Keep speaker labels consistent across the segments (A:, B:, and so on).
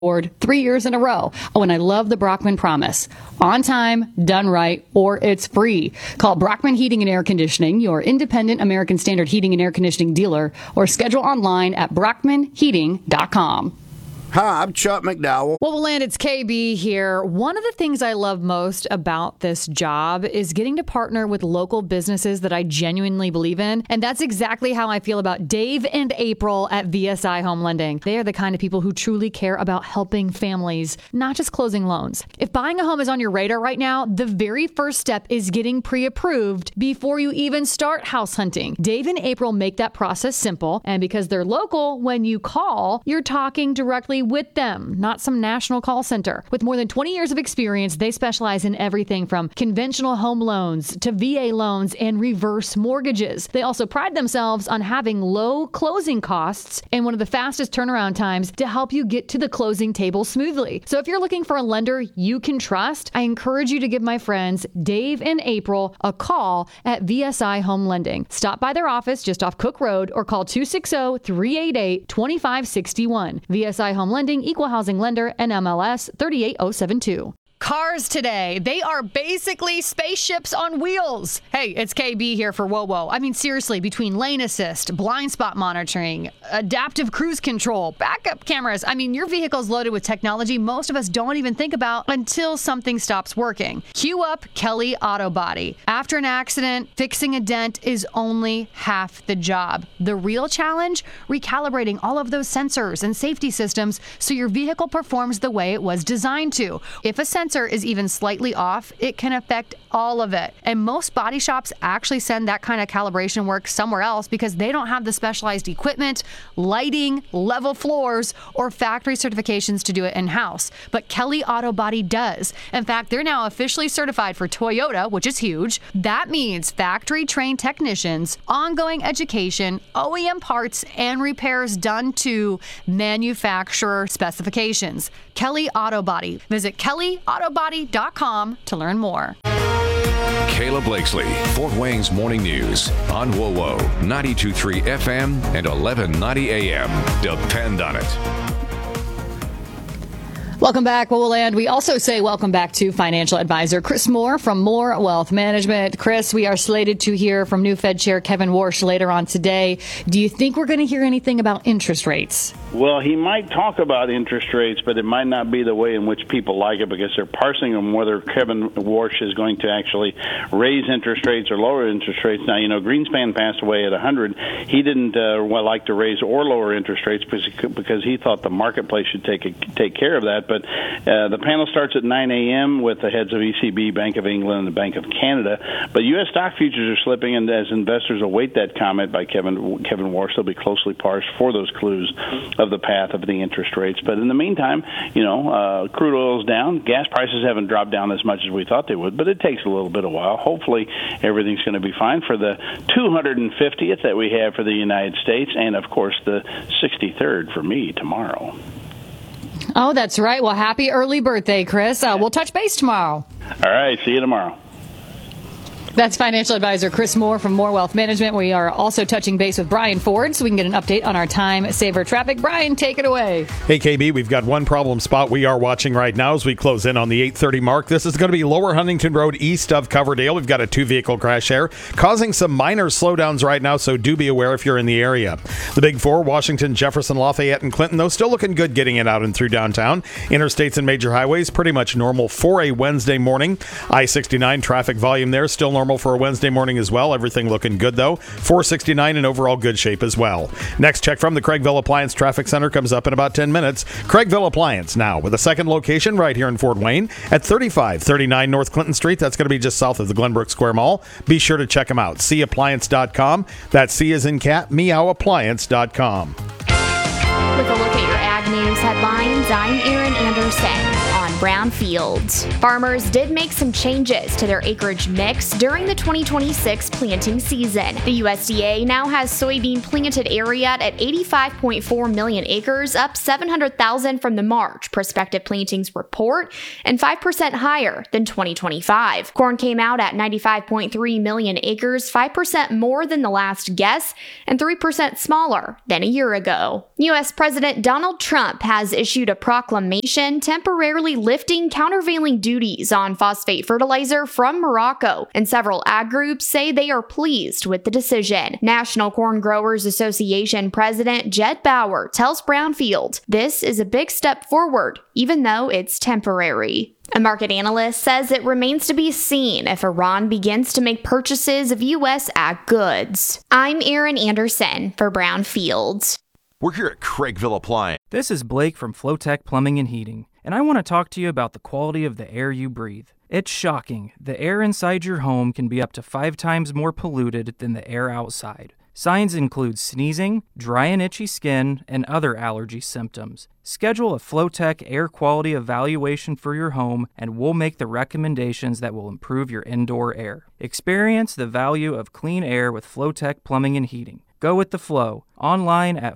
A: Award 3 years in a row. Oh, and I love the Brockman Promise. On time, done right, or it's free. Call Brockman Heating and Air Conditioning, your independent American Standard heating and air conditioning dealer, or schedule online at brockmanheating.com.
B: Hi, I'm Chuck McDowell.
C: Well, we'll land. It's KB here. One of the things I love most about this job is getting to partner with local businesses that I genuinely believe in. And that's exactly how I feel about Dave and April at VSI Home Lending. They are the kind of people who truly care about helping families, not just closing loans. If buying a home is on your radar right now, the very first step is getting pre-approved before you even start house hunting. Dave and April make that process simple. And because they're local, when you call, you're talking directly with them, not some national call center. With more than 20 years of experience, they specialize in everything from conventional home loans to VA loans and reverse mortgages. They also pride themselves on having low closing costs and one of the fastest turnaround times to help you get to the closing table smoothly. So if you're looking for a lender you can trust, I encourage you to give my friends Dave and April a call at VSI Home Lending. Stop by their office just off Cook Road or call 260-388-2561. VSI Home Lending, Equal Housing Lender, NMLS 38072. Cars today, they are basically spaceships on wheels. Hey, it's KB here for WOWO. I mean, seriously, between lane assist, blind spot monitoring, adaptive cruise control, backup cameras. I mean, your vehicle's loaded with technology most of us don't even think about until something stops working. Cue up Kelly Auto Body. After an accident, fixing a dent is only half the job. The real challenge? Recalibrating all of those sensors and safety systems so your vehicle performs the way it was designed to. If a sensor is even slightly off, it can affect all of it. And most body shops actually send that kind of calibration work somewhere else because they don't have the specialized equipment, lighting, level floors, or factory certifications to do it in-house. But Kelly Auto Body does. In fact, they're now officially certified for Toyota, which is huge. That means factory-trained technicians, ongoing education, OEM parts, and repairs done to manufacturer specifications. Kelly Auto Body. Visit kellyautobody.com to learn more.
D: Kayla Blakesley, Fort Wayne's Morning News on WOWO 92.3 FM and 1190 AM. Depend on it.
A: Welcome back. Well, we'll land. We also say welcome back to financial advisor Chris Moore from Moore Wealth Management. Chris, we are slated to hear from new Fed Chair Kevin Warsh later on today. Do you think we're going to hear anything about interest rates?
E: Well, he might talk about interest rates, but it might not be the way in which people like it because they're parsing them whether Kevin Warsh is going to actually raise interest rates or lower interest rates. Now, you know, Greenspan passed away at 100. He didn't like to raise or lower interest rates because he thought the marketplace should take care of that. But the panel starts at 9 a.m. with the heads of ECB, Bank of England, and the Bank of Canada. But U.S. stock futures are slipping, and as investors await that comment by Kevin Warsh, they'll be closely parsed for those clues of the path of the interest rates. But in the meantime, you know, crude oil's down. Gas prices haven't dropped down as much as we thought they would, but it takes a little bit of while. Hopefully, everything's going to be fine for the 250th that we have for the United States, and, of course, the 63rd for me tomorrow.
A: Oh, that's right. Well, happy early birthday, Chris. We'll touch base tomorrow.
E: All right. See you tomorrow.
A: That's financial advisor Chris Moore from Moore Wealth Management. We are also touching base with Brian Ford so we can get an update on our time saver traffic. Brian, take it away.
F: Hey, KB, we've got one problem spot we are watching right now as we close in on the 8:30 mark. This is going to be Lower Huntington Road east of Coverdale. We've got a 2-vehicle crash there, causing some minor slowdowns right now, so do be aware if you're in the area. The Big Four, Washington, Jefferson, Lafayette, and Clinton, though, still looking good getting it out and through downtown. Interstates and major highways, pretty much normal for a Wednesday morning. I-69 traffic volume there, still normal for a Wednesday morning as well. Everything looking good, though. 469 in overall good shape as well. Next check from the Craigville Appliance Traffic Center comes up in about 10 minutes. Craigville Appliance now with a second location right here in Fort Wayne at 3539 North Clinton Street. That's going to be just south of the Glenbrook Square Mall. Be sure to check them out. CAppliance.com. That's C as in cat, meowappliance.com.
G: With a look at your Ag News headlines, I'm Erin Anderson on brownfields. Farmers did make some changes to their acreage mix during the 2026 planting season. The USDA now has soybean planted area at 85.4 million acres, up 700,000 from the March prospective plantings report and 5% higher than 2025. Corn came out at 95.3 million acres, 5% more than the last guess and 3% smaller than a year ago. U.S. President Donald Trump has issued a proclamation temporarily lifting countervailing duties on phosphate fertilizer from Morocco, and several ag groups say they are pleased with the decision. National Corn Growers Association President Jed Bauer tells Brownfield, "This is a big step forward, even though it's temporary." A market analyst says it remains to be seen if Iran begins to make purchases of U.S. ag goods. I'm Erin Anderson for Brownfield.
H: We're here at Craigville Appliance.
I: This is Blake from Flowtech Plumbing and Heating, and I want to talk to you about the quality of the air you breathe. It's shocking. The air inside your home can be up to 5 times more polluted than the air outside. Signs include sneezing, dry and itchy skin, and other allergy symptoms. Schedule a Flowtech air quality evaluation for your home, and we'll make the recommendations that will improve your indoor air. Experience the value of clean air with Flowtech Plumbing and Heating. Go with the flow. Online at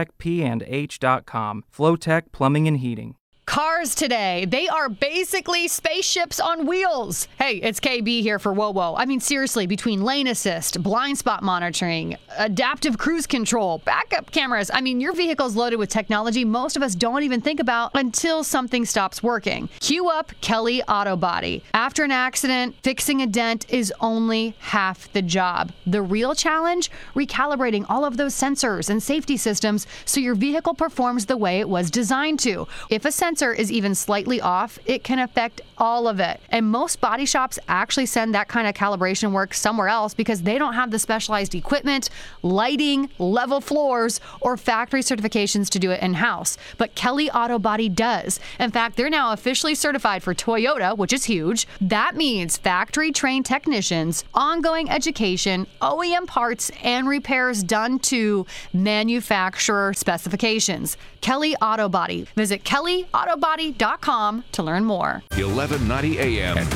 I: flowtechpandh.com. Flowtech Plumbing and Heating.
C: Cars today, they are basically spaceships on wheels. Hey, it's KB here for WOWO. I mean, seriously, between lane assist, blind spot monitoring, adaptive cruise control, backup cameras. I mean, your vehicle's loaded with technology most of us don't even think about until something stops working. Cue up Kelly Auto Body. After an accident, fixing a dent is only half the job. The real challenge? Recalibrating all of those sensors and safety systems so your vehicle performs the way it was designed to. If a sensor is even slightly off, it can affect all of it. And most body shops actually send that kind of calibration work somewhere else because they don't have the specialized equipment, lighting, level floors, or factory certifications to do it in-house. But Kelly Auto Body does. In fact, they're now officially certified for Toyota, which is huge. That means factory-trained technicians, ongoing education, OEM parts, and repairs done to manufacturer specifications. Kelly Auto Body. Visit kellyautobody.com to learn more.
D: 1190 AM at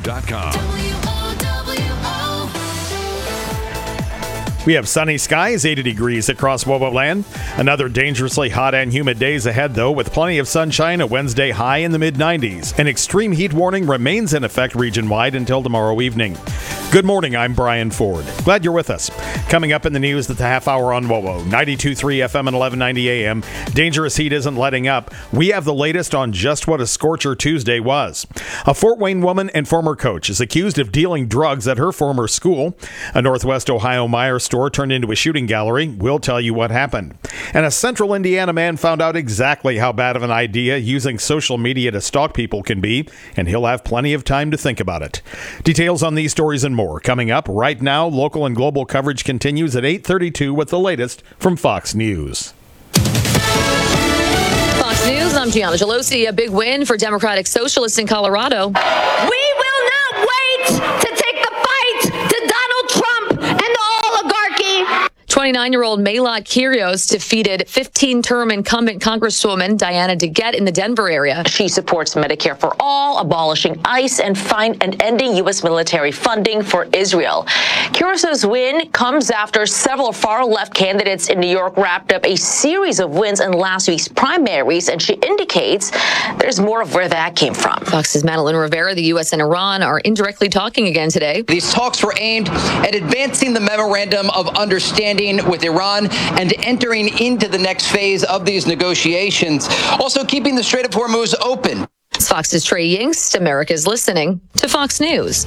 D: WOWO.com.
F: We have sunny skies, 80 degrees across WOWO land. Another dangerously hot and humid days ahead, though, with plenty of sunshine, a Wednesday high in the mid-90s. An extreme heat warning remains in effect region-wide until tomorrow evening. Good morning, I'm Brian Ford. Glad you're with us. Coming up in the news at the half hour on WOWO, 92.3 FM and 1190 AM. Dangerous heat isn't letting up. We have the latest on just what a scorcher Tuesday was. A Fort Wayne woman and former coach is accused of dealing drugs at her former school. A Northwest Ohio Meijer store turned into a shooting gallery. We'll tell you what happened. And a Central Indiana man found out exactly how bad of an idea using social media to stalk people can be, and he'll have plenty of time to think about it. Details on these stories and more coming up right now. Local and global coverage continues at 8:32 with the latest from Fox News.
J: Fox News, I'm Gianna Gelosi. A big win for Democratic Socialists in Colorado.
K: We will not wait to take the fight to Donald Trump and the oligarchy.
J: 29-year-old Maylot Kyrgios defeated 15-term incumbent Congresswoman Diana DeGette in the Denver area.
L: She supports Medicare for all, abolishing ICE, and ending U.S. military funding for Israel. Kyrgios' win comes after several far-left candidates in New York wrapped up a series of wins in last week's primaries, and she indicates there's more of where that came from.
J: Fox's Madeline Rivera, the U.S. and Iran are indirectly talking again today.
M: These talks were aimed at advancing the memorandum of understanding with Iran and entering into the next phase of these negotiations, also keeping the Strait of Hormuz open.
J: Fox's Trey Yingst, America's listening to Fox News.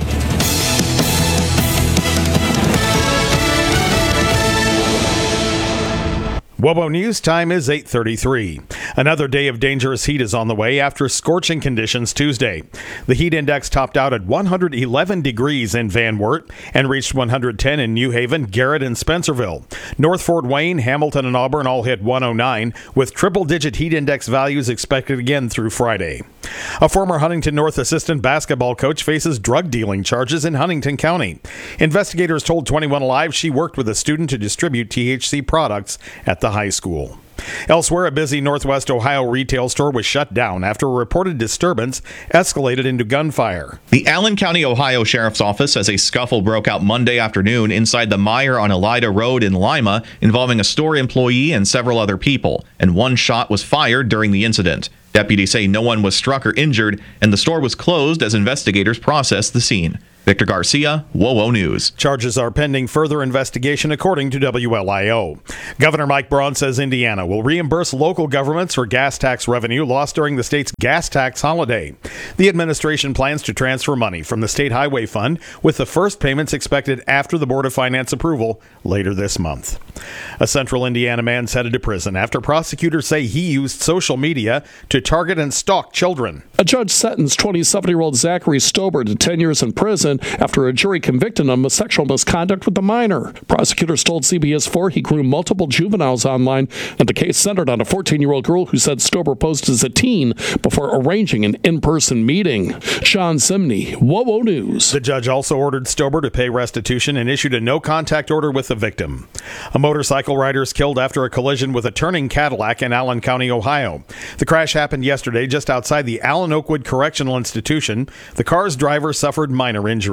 F: WOWO News time is 8:33. Another day of dangerous heat is on the way after scorching conditions Tuesday. The heat index topped out at 111 degrees in Van Wert and reached 110 in New Haven, Garrett, and Spencerville. North Fort Wayne, Hamilton, and Auburn all hit 109, with triple-digit heat index values expected again through Friday. A former Huntington North assistant basketball coach faces drug dealing charges in Huntington County. Investigators told 21 Alive she worked with a student to distribute THC products at the high school. Elsewhere, a busy Northwest Ohio retail store was shut down after a reported disturbance escalated into gunfire.
N: The Allen County, Ohio Sheriff's Office says a scuffle broke out Monday afternoon inside the Meijer on Elida Road in Lima, involving a store employee and several other people, and one shot was fired during the incident. Deputies say no one was struck or injured, and the store was closed as investigators processed the scene. Victor Garcia, WOWO News.
F: Charges are pending further investigation, according to WLIO. Governor Mike Braun says Indiana will reimburse local governments for gas tax revenue lost during the state's gas tax holiday. The administration plans to transfer money from the State Highway Fund, with the first payments expected after the Board of Finance approval later this month. A central Indiana man's headed to prison after prosecutors say he used social media to target and stalk children.
O: A judge sentenced 27-year-old Zachary Stober to 10 years in prison after a jury convicted him of sexual misconduct with a minor. Prosecutors told CBS 4 he groomed multiple juveniles online, and the case centered on a 14-year-old girl who said Stober posed as a teen before arranging an in-person meeting. Sean Simney, WOWO News.
F: The judge also ordered Stober to pay restitution and issued a no-contact order with the victim. A motorcycle rider is killed after a collision with a turning Cadillac in Allen County, Ohio. The crash happened yesterday just outside the Allen Oakwood Correctional Institution. The car's driver suffered minor injuries.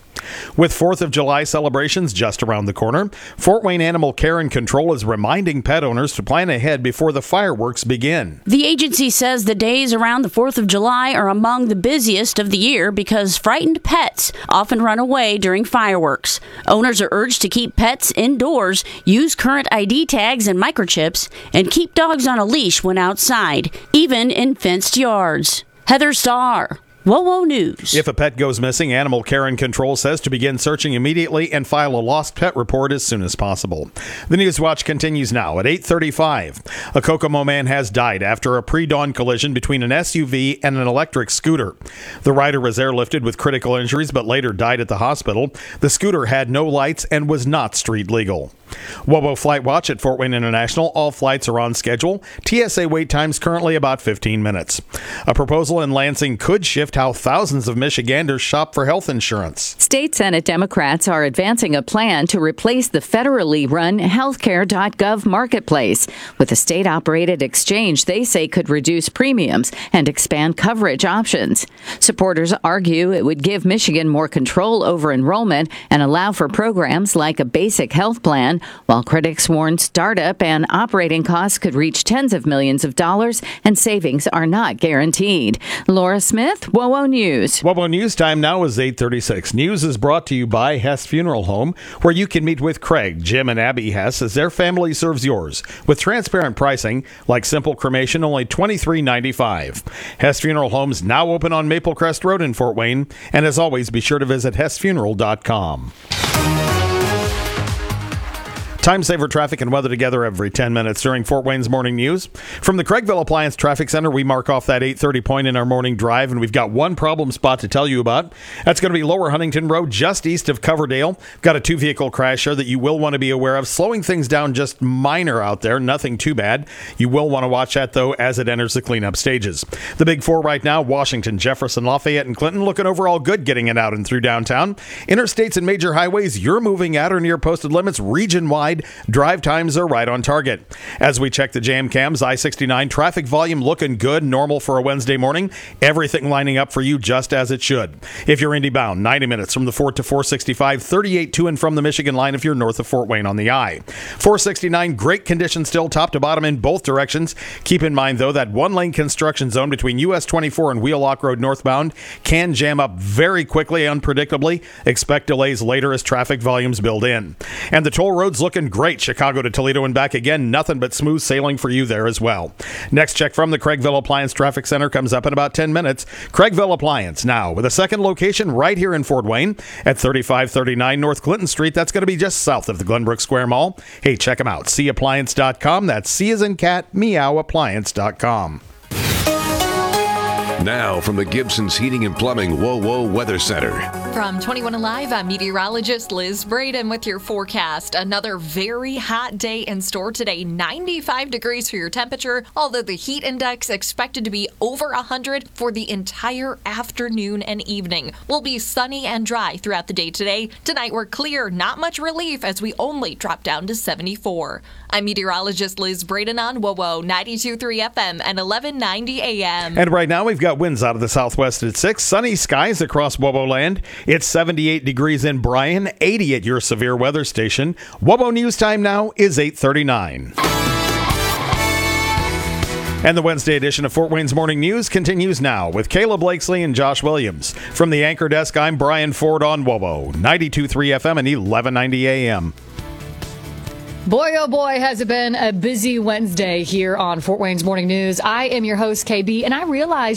F: With 4th of July celebrations just around the corner, Fort Wayne Animal Care and Control is reminding pet owners to plan ahead before the fireworks begin.
P: The agency says the days around the 4th of July are among the busiest of the year because frightened pets often run away during fireworks. Owners are urged to keep pets indoors, use current ID tags and microchips, and keep dogs on a leash when outside, even in fenced yards. Heather Starr, WOWO News.
F: If a pet goes missing, Animal Care and Control says to begin searching immediately and file a lost pet report as soon as possible. The News Watch continues now at 8:35. A Kokomo man has died after a pre-dawn collision between an SUV and an electric scooter. The rider was airlifted with critical injuries but later died at the hospital. The scooter had no lights and was not street legal. WOWO Flight Watch at Fort Wayne International. All flights are on schedule. TSA wait times currently about 15 minutes. A proposal in Lansing could shift how thousands of Michiganders shop for health insurance.
Q: State Senate Democrats are advancing a plan to replace the federally run healthcare.gov marketplace with a state-operated exchange they say could reduce premiums and expand coverage options. Supporters argue it would give Michigan more control over enrollment and allow for programs like a basic health plan, while critics warn startup and operating costs could reach tens of millions of dollars and savings are not guaranteed. Laura Smith, WOWO News.
F: WOWO News time now is 8:36. News is brought to you by Hess Funeral Home, where you can meet with Craig, Jim, and Abby Hess as their family serves yours with transparent pricing like simple cremation, only $23.95. Hess Funeral Home's now open on Maple Crest Road in Fort Wayne, and as always, be sure to visit hessfuneral.com. Time saver traffic and weather together every 10 minutes during Fort Wayne's Morning News. From the Craigville Appliance Traffic Center, we mark off that 8:30 point in our morning drive, and we've got one problem spot to tell you about. That's going to be Lower Huntington Road, just east of Coverdale. Got a two-vehicle crash here that you will want to be aware of. Slowing things down just minor out there, nothing too bad. You will want to watch that, though, as it enters the cleanup stages. The big four right now, Washington, Jefferson, Lafayette, and Clinton, looking overall good getting it out and through downtown. Interstates and major highways, you're moving at or near posted limits region-wide. Drive times are right on target. As we check the jam cams, I-69 traffic volume looking good, normal for a Wednesday morning. Everything lining up for you just as it should. If you're Indy bound, 90 minutes from the Fort to 465, 38 to and from the Michigan line if you're north of Fort Wayne on the I. 469, great condition still top to bottom in both directions. Keep in mind, though, that one-lane construction zone between US 24 and Wheelock Road northbound can jam up very quickly, unpredictably. Expect delays later as traffic volumes build in. And the toll road's looking great. Chicago to Toledo and back again, nothing but smooth sailing for you there as well. Next check from the Craigville Appliance Traffic Center comes up in about 10 minutes. Craigville Appliance now with a second location right here in Fort Wayne at 3539 North Clinton Street. That's going to be just south of the Glenbrook Square Mall. Hey, check them out. Seappliance.com. That's C as in cat, meow, appliance.com.
D: Now from the Gibson's Heating and Plumbing WOWO Weather Center.
R: From 21 Alive, I'm meteorologist Liz Braden with your forecast. Another very hot day in store today. 95 degrees for your temperature, although the heat index expected to be over 100 for the entire afternoon and evening. We'll be sunny and dry throughout the day today. Tonight we're clear, not much relief as we only drop down to 74. I'm meteorologist Liz Braden on WOWO 92.3 FM and 1190 AM.
F: And right now we've got winds out of the southwest at 6. Sunny skies across WOWO land. It's 78 degrees in Bryan, 80 at your severe weather station. WOWO News time now is 8:39. And the Wednesday edition of Fort Wayne's Morning News continues now with Kayla Blakesley and Josh Williams. From the anchor desk, I'm Brian Ford on WOWO 92.3 FM and 1190 AM.
A: Boy, oh boy, has it been a busy Wednesday here on Fort Wayne's Morning News. I am your host, KB, and I realize